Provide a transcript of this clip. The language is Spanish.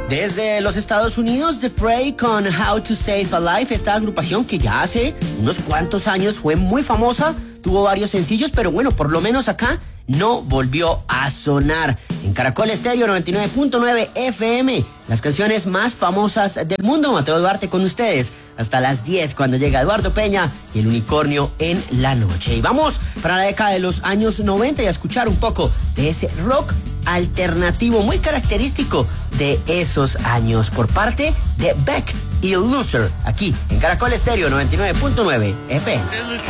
Desde los Estados Unidos, The Fray con How to Save a Life, esta agrupación que ya hace unos cuantos años fue muy famosa, tuvo varios sencillos, pero bueno, por lo menos acá no volvió a sonar. En Caracol Estéreo 99.9 FM, las canciones más famosas del mundo. Mateo Duarte con ustedes hasta las 10 cuando llega Eduardo Peña y el Unicornio en la noche. Y vamos para la década de los años 90 y a escuchar un poco de ese rock alternativo muy característico de esos años por parte de Beck y Loser, aquí en Caracol Estéreo 99.9 FM.